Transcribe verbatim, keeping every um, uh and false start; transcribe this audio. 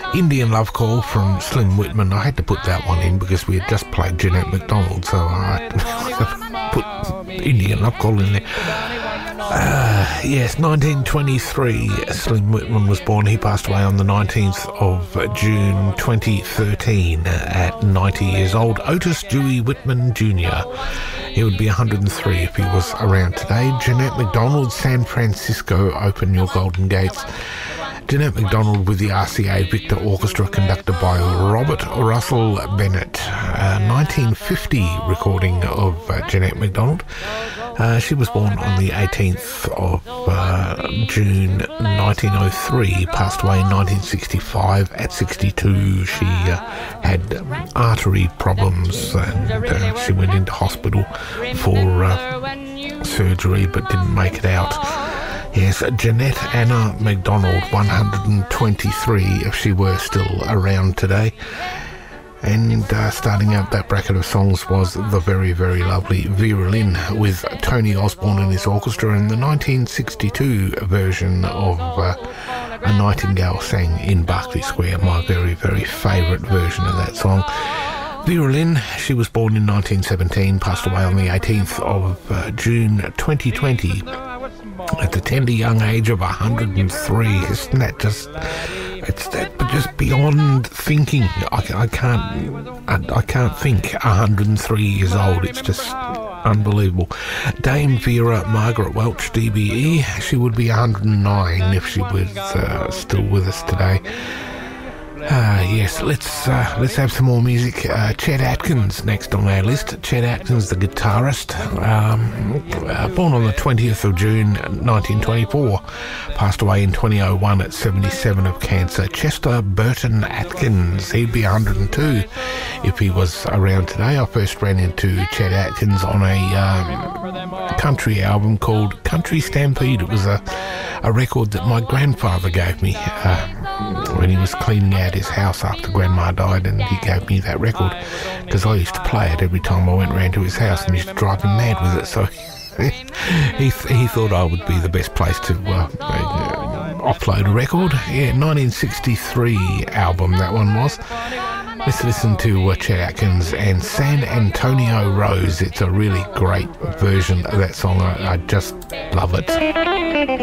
Indian Love Call from Slim Whitman. I had to put that one in because we had just played Jeanette MacDonald, so I put Indian Love Call in there. Uh, yes, nineteen twenty-three, Slim Whitman was born. He passed away on the nineteenth of June twenty thirteen at ninety years old. Otis Dewey Whitman Junior He would be one hundred and three if he was around today. Jeanette MacDonald, San Francisco, Open Your Golden Gates. Jeanette MacDonald with the R C A Victor Orchestra, conducted by Robert Russell Bennett. Uh, nineteen fifty recording of uh, Jeanette MacDonald. Uh, she was born on the eighteenth of uh, June nineteen oh three, passed away in nineteen sixty-five at sixty-two. She uh, had artery problems and uh, she went into hospital for uh, surgery but didn't make it out. Yes, Jeanette Anna MacDonald, one hundred and twenty-three if she were still around today. And uh, starting out that bracket of songs was the very, very lovely Vera Lynn with Tony Osborne and his orchestra, in the nineteen sixty-two version of uh, A Nightingale Sang in Berkeley Square, my very, very favourite version of that song. Vera Lynn, she was born in nineteen seventeen, passed away on the eighteenth of uh, June twenty twenty at the tender young age of one hundred and three. Isn't that just... It's that, but just beyond thinking. I, I can't, I, I can't think. one hundred and three years old. It's just unbelievable. Dame Vera Margaret Welch, D B E. She would be one hundred and nine if she was uh, still with us today. Uh, yes, let's uh, let's have some more music. Uh, Chet Atkins next on our list. Chet Atkins, the guitarist, um, uh, born on the twentieth of June nineteen twenty-four, passed away in twenty oh one at seventy-seven of cancer. Chester Burton Atkins, he'd be one hundred and two if he was around today. I first ran into Chet Atkins on a um, country album called Country Stampede. It was a, a record that my grandfather gave me uh, when he was cleaning out his house after Grandma died, and he gave me that record because I used to play it every time I went round to his house and used to drive him mad with it. So he he thought I would be the best place to uh, uh, offload a record. Yeah, nineteen sixty-three album that one was. Let's listen to uh, Chet Atkins and San Antonio Rose. It's a really great version of that song. I, I just love it.